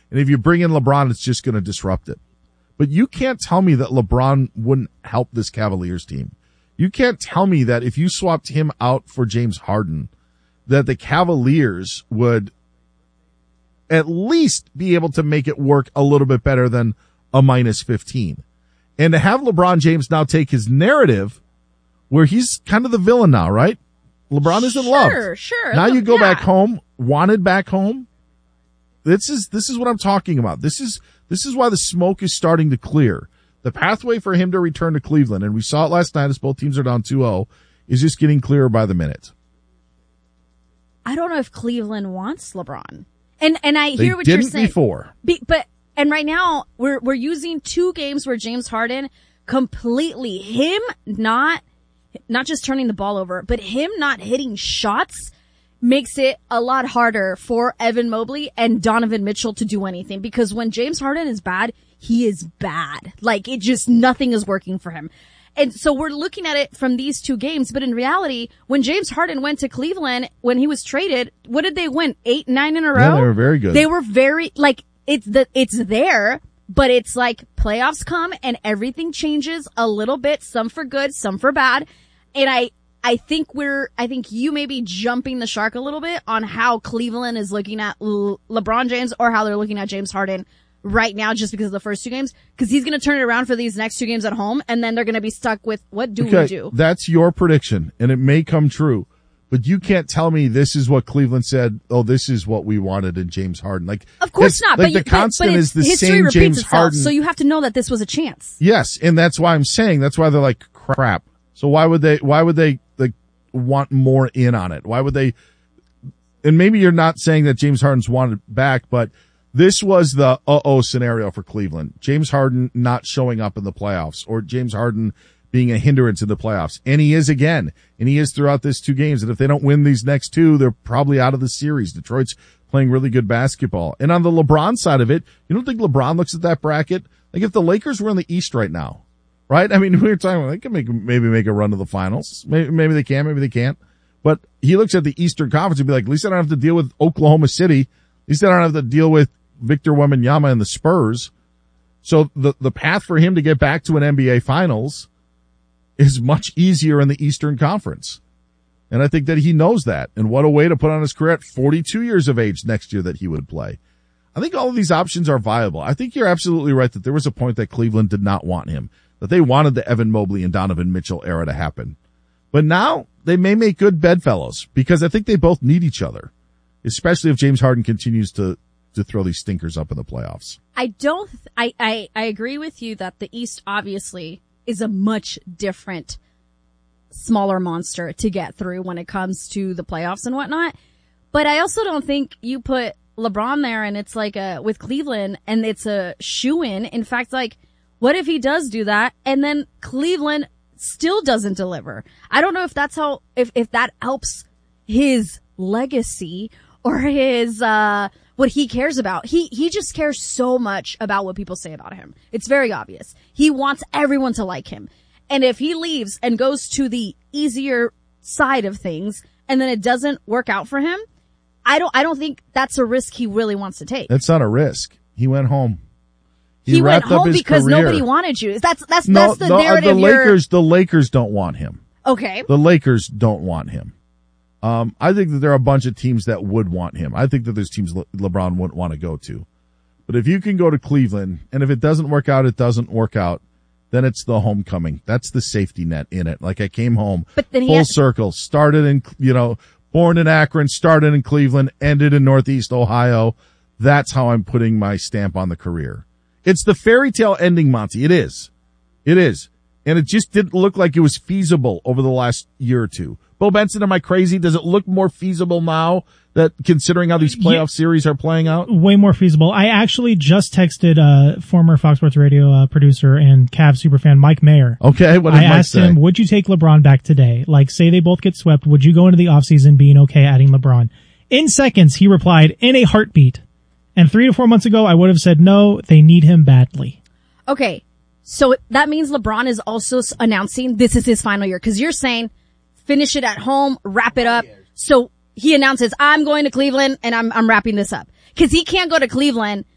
And if you bring in LeBron, it's just going to disrupt it. But you can't tell me that LeBron wouldn't help this Cavaliers team. You can't tell me that if you swapped him out for James Harden, that the Cavaliers would at least be able to make it work a little bit better than a minus 15. And to have LeBron James now take his narrative where he's kind of the villain now, right? LeBron isn't loved. Sure. Now you go back home, wanted back home. This is what I'm talking about. This is why the smoke is starting to clear. The pathway for him to return to Cleveland, and we saw it last night as both teams are down 2-0, is just getting clearer by the minute. I don't know if Cleveland wants LeBron. And I hear what you're saying. They didn't before. And right now we're using 2 games where James Harden completely, him not just turning the ball over, but him not hitting shots makes it a lot harder for Evan Mobley and Donovan Mitchell to do anything, because when James Harden is bad, he is bad. Like, it just, nothing is working for him. And so we're looking at it from these 2 games, but in reality, when James Harden went to Cleveland, when he was traded, what did they win? 8, 9 in a row? Yeah, they were very good. They were very, like, it's there, but it's like playoffs come and everything changes a little bit, some for good, some for bad. And I think you may be jumping the shark a little bit on how Cleveland is looking at LeBron James, or how they're looking at James Harden right now, just because of the first 2 games, because he's going to turn it around for these next 2 games at home, and then they're going to be stuck with, what do we do? That's your prediction, and it may come true, but you can't tell me this is what Cleveland said. Oh, this is what we wanted in James Harden. Like, of course not. Like, the constant is the same James Harden. So you have to know that this was a chance. Yes, and that's why I'm saying, that's why they're like, crap. So why would they like want more in on it? Why would they? And maybe you're not saying that James Harden's wanted back, but this was the scenario for Cleveland. James Harden not showing up in the playoffs, or James Harden being a hindrance in the playoffs. And he is again, and he is throughout this 2 games. And if they don't win these next 2, they're probably out of the series. Detroit's playing really good basketball. And on the LeBron side of it, you don't think LeBron looks at that bracket? Like, if the Lakers were in the East right now, right? I mean, we were talking about they can maybe make a run to the finals. Maybe they can, maybe they can't. But he looks at the Eastern Conference and be like, at least I don't have to deal with Oklahoma City. At least I don't have to deal with Victor Wembanyama and the Spurs. So the path for him to get back to an NBA Finals is much easier in the Eastern Conference. And I think that he knows that. And what a way to put on his career at 42 years of age next year that he would play. I think all of these options are viable. I think you're absolutely right that there was a point that Cleveland did not want him, that they wanted the Evan Mobley and Donovan Mitchell era to happen. But now they may make good bedfellows, because I think they both need each other, especially if James Harden continues to throw these stinkers up in the playoffs. I agree with you that the East obviously is a much different, smaller monster to get through when it comes to the playoffs and whatnot. But I also don't think you put LeBron there and it's like with Cleveland and it's a shoo-in. In fact, like, what if he does do that and then Cleveland still doesn't deliver? I don't know if that's how, if that helps his legacy or his, what he cares about. He just cares so much about what people say about him. It's very obvious. He wants everyone to like him. And if he leaves and goes to the easier side of things and then it doesn't work out for him, I don't think that's a risk he really wants to take. That's not a risk. He went home. He went home because nobody wanted you. That's the narrative. The Lakers don't want him. Okay. The Lakers don't want him. I think that there are a bunch of teams that would want him. I think that there's teams LeBron wouldn't want to go to. But if you can go to Cleveland, and if it doesn't work out, it doesn't work out, then it's the homecoming. That's the safety net in it. Like, I came home, but then full circle, started in, born in Akron, started in Cleveland, ended in Northeast Ohio. That's how I'm putting my stamp on the career. It's the fairy tale ending, Monty. It is. It is. And it just didn't look like it was feasible over the last year or two. Bo Benson, am I crazy? Does it look more feasible now, that considering how these playoff series are playing out? Way more feasible. I actually just texted former Fox Sports Radio producer and Cavs superfan Mike Mayer. Okay, what did Mike say? I asked him, would you take LeBron back today? Like, say they both get swept, would you go into the offseason being okay adding LeBron? In seconds, he replied, in a heartbeat. And 3 to 4 months ago, I would have said no, they need him badly. Okay, so that means LeBron is also announcing this is his final year, because you're saying finish it at home, wrap it up. So he announces, I'm going to Cleveland and I'm wrapping this up. Cause he can't go to Cleveland